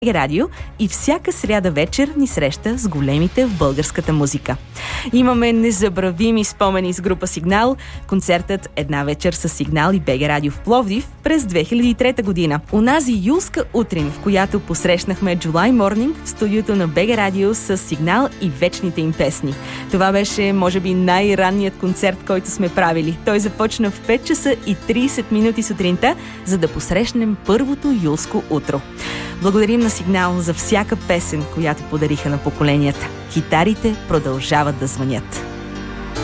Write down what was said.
радио и всяка сряда вечер ни среща с големите в българската музика. Имаме незабравими спомени с група Сигнал. Концертът "Една вечер с Сигнал" и БГ Радио в Пловдив през 2003 година. Онази юлска утрин, в която посрещнахме July Morning в студиото на БГ Радио с Сигнал и вечните им песни. Това беше, може би, най-ранният концерт, който сме правили. Той започна в 5 часа и 30 минути сутринта, за да посрещнем първото юлско утро. Благодарим на Сигнал за всяка песен, която подариха на поколенията. Хитарите продължават да звънят.